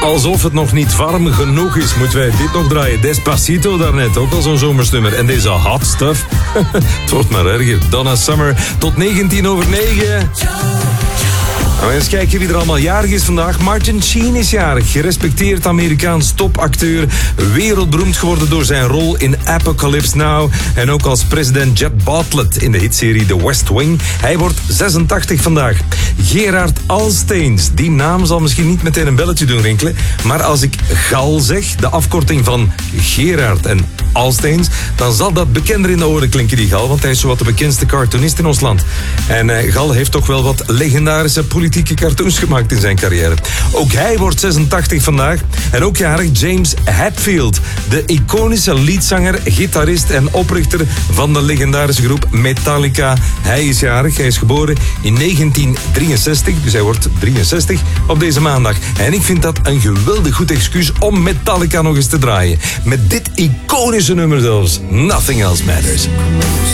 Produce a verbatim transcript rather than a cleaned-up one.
Alsof het nog niet warm genoeg is, moeten wij dit nog draaien. Despacito daarnet, ook al zo'n zomersnummer. En deze hot stuff, het wordt maar erger. Donna Summer, tot negentien over negen. Nou, eens kijken wie er allemaal jarig is vandaag. Martin Sheen is jarig. Gerespecteerd Amerikaans topacteur. Wereldberoemd geworden door zijn rol in Apocalypse Now. En ook als president Jed Bartlet in de hitserie The West Wing. Hij wordt zesentachtig vandaag. Gerard Alsteins. Die naam zal misschien niet meteen een belletje doen rinkelen. Maar als ik Gal zeg, de afkorting van Gerard en Alsteins, dan zal dat bekender in de oren klinken, die Gal. Want hij is zowat de bekendste cartoonist in ons land. En uh, Gal heeft toch wel wat legendarische politieke cartoons gemaakt in zijn carrière. Ook hij wordt zesentachtig vandaag. En ook jarig James Hetfield. De iconische leadzanger, gitarist en oprichter van de legendarische groep Metallica. Hij is jarig. Hij is geboren in negentien drieënzestig. Dus hij wordt drieënzestig op deze maandag. En ik vind dat een geweldig goed excuus om Metallica nog eens te draaien. Met dit iconische nummer zelfs. Nothing Else Matters.